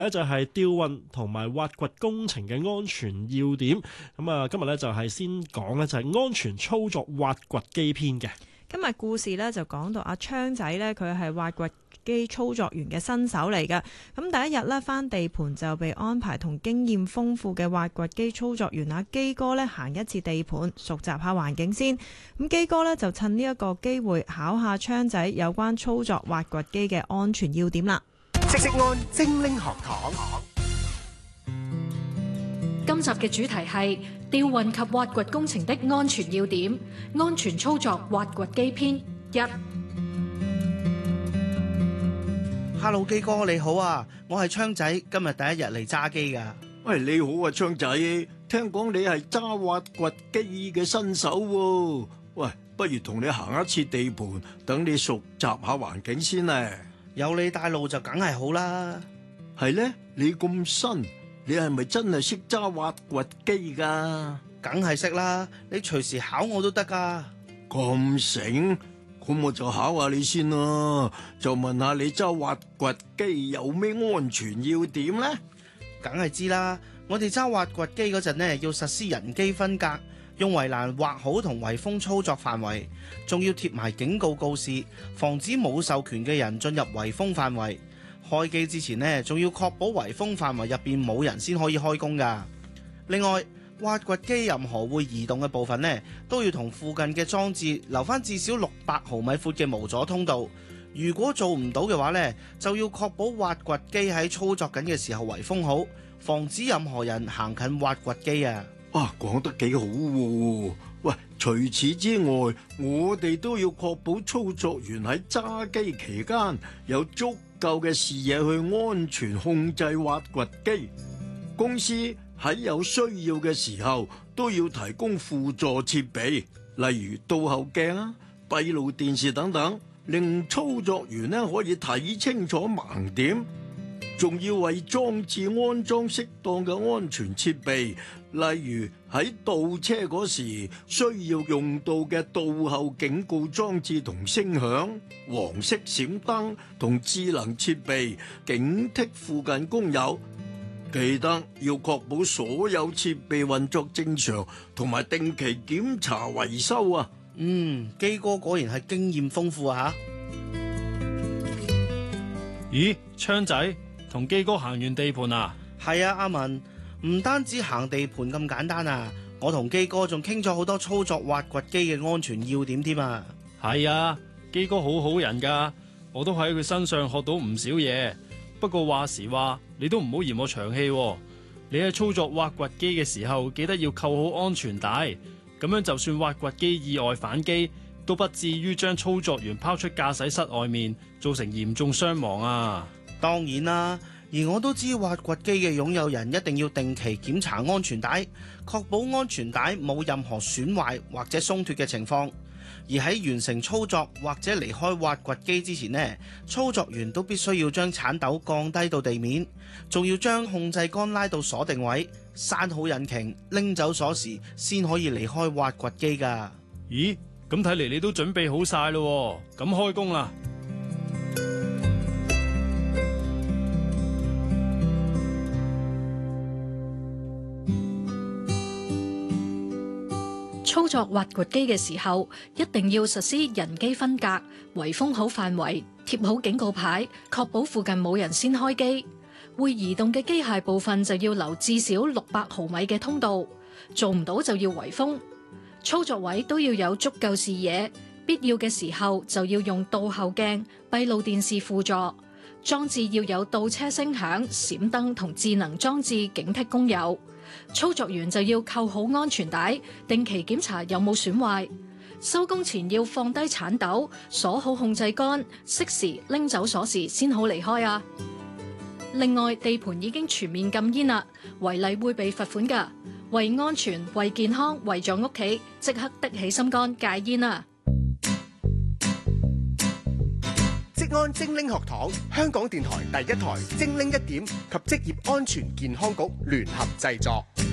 就係吊運同埋挖掘工程嘅安全要點。咁啊，今日咧就係先講咧就係安全操作挖掘機篇嘅。 今日故事咧就講到阿昌仔咧，佢係挖掘機操作員嘅新手嚟嘅。咁第一日咧返地盤就被安排同經驗豐富嘅挖掘機操作員阿基哥咧行一次地盤，熟習下環境先。咁基哥咧就趁呢一個機會考下昌仔有關操作挖掘機嘅安全要點啦。 職安精靈學堂， 今集嘅主題係吊運及挖掘工程的安全要點，安全操作挖掘機篇1。 Hello， 基哥你好啊，我係昌仔，今日第一日嚟揸機噶。 喂，你好啊，昌仔，聽講你係揸挖掘機嘅新手喎。喂，不如同你行一次地盤，等你熟習下環境先啊。 有你帶路就梗係好啦。 係咧，你咁新，你係咪真係識揸挖掘機噶？ 梗係識啦，你隨時考我都得噶。 咁醒，咁我就考下你先啦，就問下你揸挖掘機有咩安全要點咧？ 梗係知啦，我哋揸挖掘機嗰陣呢，要實施人機分隔，用圍欄劃好同圍封操作範圍，仲要貼埋警告告示，防止冇授權嘅人進入圍封範圍。開機之前呢，仲要確保圍封範圍入邊冇人先可以開工噶。另外，挖掘機任何會移動嘅部分呢，都要同附近嘅裝置留翻至少600毫米闊嘅無阻通道。如果做唔到嘅話呢，就要確保挖掘機喺操作緊嘅時候圍封好，防止任何人行近挖掘機啊！ 啊，講得幾好喎！喂，除此之外，我哋都要確保操作員喺揸機期間有足夠嘅視野去安全控制挖掘機。公司喺有需要嘅時候都要提供輔助設備，例如倒後鏡啊、閉路電視等等，令操作員呢可以睇清楚盲點。仲要為裝置安裝適當嘅安全設備，例如喺倒車嗰時需要用到嘅倒後警告裝置同聲響、黃色閃燈同智能設備，警惕附近工友。記得要確保所有設備運作正常，同埋定期檢查維修啊！ 基哥果然係經驗豐富啊！ 咦，昌仔同基哥行完地盤啊？ 係啊，阿文，唔單止行地盤咁簡單啊，我同基哥仲傾咗好多操作挖掘機嘅安全要點添啊！ 係啊，基哥好好人噶，我都喺佢身上學到唔少嘢。不過話時話，你都唔好嫌我長氣喎。你喺操作挖掘機嘅時候，記得要扣好安全帶，咁樣就算挖掘機意外反機，都不至於將操作員拋出駕駛室外面，造成嚴重傷亡啊！ 當然啦，而我都知挖掘機嘅擁有人一定要定期檢查安全帶，確保安全帶冇任何損壞或者鬆脫嘅情況。而喺完成操作或者離開挖掘機之前呢，操作員都必須要將鏟斗降低到地面，仲要將控制桿拉到鎖定位，閂好引擎，拎走鎖匙，先可以離開挖掘機噶。 咦，咁睇嚟你都準備好晒咯，咁開工啦！ 操作挖掘機嘅時候，一定要實施人機分隔，圍封好範圍，貼好警告牌，確保附近冇人先開機。會移動嘅機械部分就要留至少600毫米嘅通道，做唔到就要圍封。操作位都要有足夠視野，必要嘅時候就要用倒後鏡、閉路電視輔助。裝置要有倒車聲響、閃燈同智能裝置警惕工友。操作員就要扣好安全帶，定期檢查有冇損壞。收工前要放低鏟斗，鎖好控制桿，適時拎走鎖匙先好離開啊！另外，地盤已經全面禁煙啦，違例會被罰款㗎。為安全、為健康、為咗屋企，即刻的起心肝戒煙啊！ 職安精靈學堂，香港電台第一台精靈一點及職業安全健康局聯合製作。